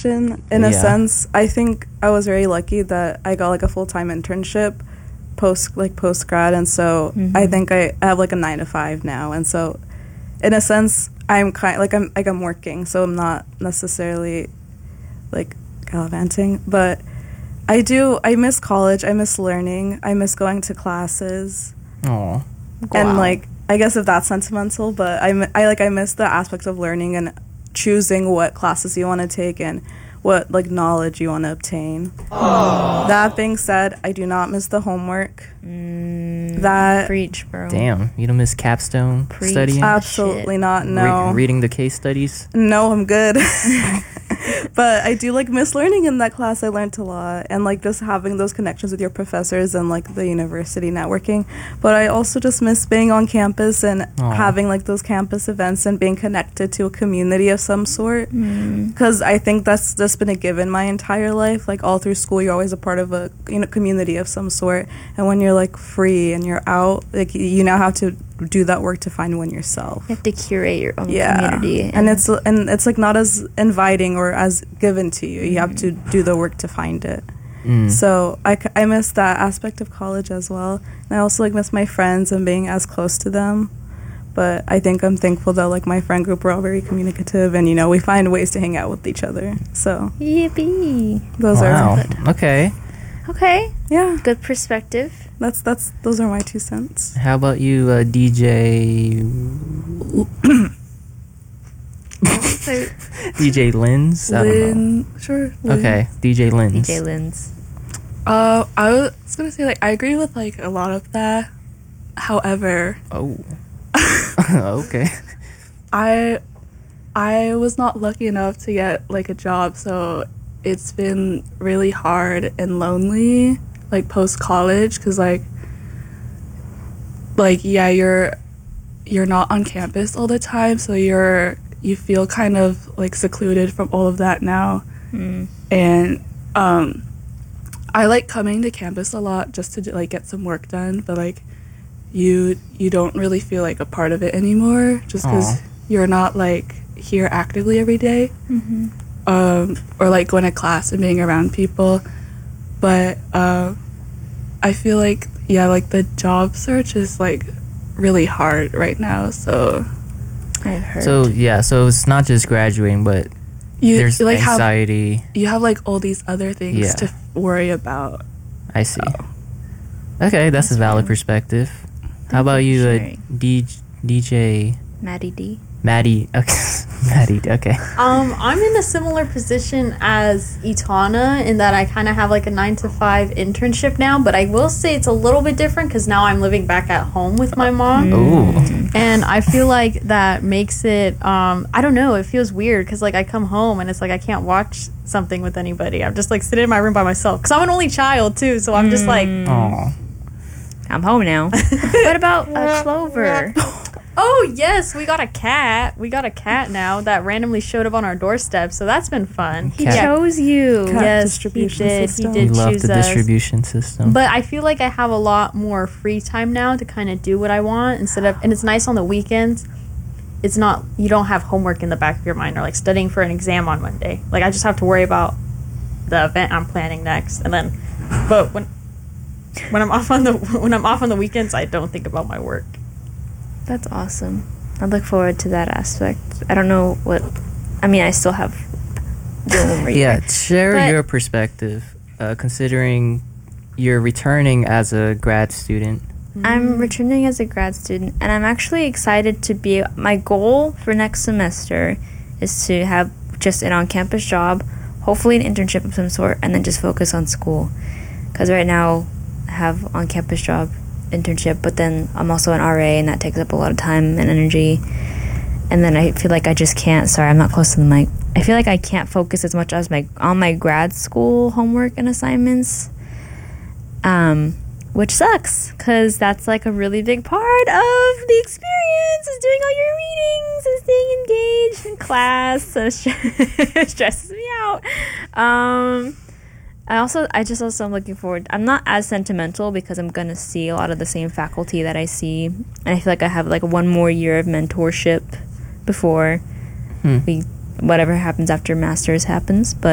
question. In a sense, I think I was very lucky that I got like a full-time internship post grad, and so I think I have like a 9 to 5 now, and so in a sense I'm I'm working, so I'm not necessarily like gallivanting, but I miss college, I miss learning, I miss going to classes. Oh, and like I guess if that's sentimental, but I miss the aspect of learning and choosing what classes you want to take and what like knowledge you want to obtain. Aww. That being said, I do not miss the homework. Preach, bro. Damn, you don't miss capstone studying? Absolutely not. No. Reading the case studies? No, I'm good. But I do like miss learning in that class. I learned a lot, and like just having those connections with your professors and like the university networking. But I also just miss being on campus and having like those campus events and being connected to a community of some sort. Because I think that's been a given my entire life. Like all through school, you're always a part of a community of some sort. And when you're like free and you're out, like you now have to do that work to find one yourself. You have to curate your own community, and it's like not as inviting or as given to you. You have to do the work to find it. So I miss that aspect of college as well, and I also like miss my friends and being as close to them. But I think I'm thankful that like my friend group, we're all very communicative, and we find ways to hang out with each other. So yippee! Those are good. Okay. Yeah. Good perspective. Those are my 2 cents. How about you, DJ? DJ Linz? I don't know. Sure. Okay, DJ Linz. DJ Linz. I was gonna say, like, I agree with like a lot of that. However, okay. I was not lucky enough to get like a job, so it's been really hard and lonely, like post college, because you're not on campus all the time, so you feel kind of like secluded from all of that now. And I like coming to campus a lot just to like get some work done, but like you don't really feel like a part of it anymore, just because you're not like here actively every day. Or like going to class and being around people. But I feel like like the job search is like really hard right now, so I've heard. So it's not just graduating, but there's like anxiety. You have like all these other things to worry about. I see. Okay, that's a valid perspective. How about you, DJ Maddie D? Maddie, okay. Maddie, okay. I'm in a similar position as Itana in that I kind of have like a 9 to 5 internship now, but I will say it's a little bit different because now I'm living back at home with my mom. Ooh. And I feel like that makes it, I don't know, it feels weird because like I come home and it's like I can't watch something with anybody. I'm just like sitting in my room by myself because I'm an only child too, so I'm just like, I'm home now. What about Clover? Oh, yes, we got a cat. We got a cat now that randomly showed up on our doorstep, so that's been fun. He chose you. Yes, he did. He did choose us. We love the distribution system. But I feel like I have a lot more free time now to kind of do what I want and it's nice on the weekends. It's not, you don't have homework in the back of your mind or like studying for an exam on Monday. Like I just have to worry about the event I'm planning next, and then, but when I'm off on the weekends, I don't think about my work. That's awesome. I look forward to that aspect. I don't know I still have the Yeah, share your perspective, considering you're returning as a grad student. I'm returning as a grad student, and I'm actually excited to be... My goal for next semester is to have just an on-campus job, hopefully an internship of some sort, and then just focus on school. Because right now, I have on-campus job, internship, but then I'm also an RA, and that takes up a lot of time and energy. And then I feel like I just can't... Sorry, I'm not close to the mic. I feel like I can't focus as much as on my grad school homework and assignments. Which sucks, because that's like a really big part of the experience, is doing all your readings and staying engaged in class. So it stresses me out. I'm looking forward. I'm not as sentimental because I'm going to see a lot of the same faculty that I see. And I feel like I have like one more year of mentorship before whatever happens after master's happens. But